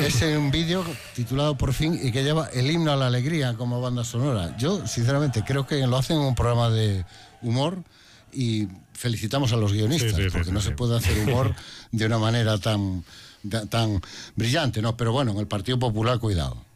es un vídeo titulado Por fin y que lleva el himno a la alegría como banda sonora. Yo, sinceramente, creo que lo hacen en un programa de humor y felicitamos a los guionistas, porque no se puede hacer humor de una manera tan brillante, ¿no? Pero bueno, en el Partido Popular, cuidado.